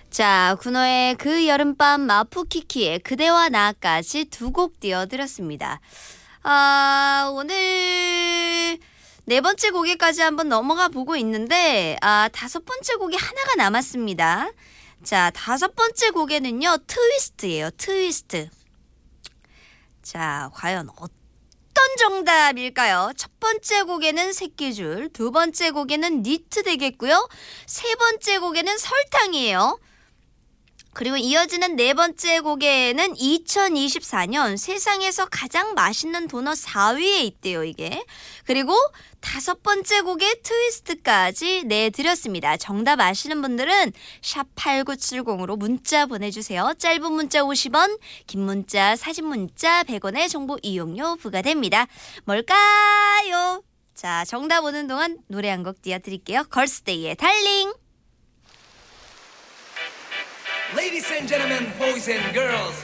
자, 군호의 그 여름밤, 마푸키키의 그대와 나까지 두 곡 띄워드렸습니다. 오늘 네 번째 곡에까지 한번 넘어가 보고 있는데 다섯 번째 곡이 하나가 남았습니다. 자, 다섯 번째 곡에는요, 트위스트예요. 트위스트. 자, 과연 어떤 정답일까요? 첫 번째 곡에는 새끼줄, 두 번째 곡에는 니트 되겠고요. 세 번째 곡에는 설탕이에요. 그리고 이어지는 네 번째 곡에는 2024년 세상에서 가장 맛있는 도넛 4위에 있대요, 이게. 그리고 다섯 번째 곡에 트위스트까지 내드렸습니다. 정답 아시는 분들은 샵 8970으로 문자 보내주세요. 짧은 문자 50원, 긴 문자, 사진 문자 100원의 정보 이용료 부과됩니다. 뭘까요? 자, 정답 오는 동안 노래 한 곡 띄워드릴게요. 걸스데이의 달링. Ladies and gentlemen, boys and girls,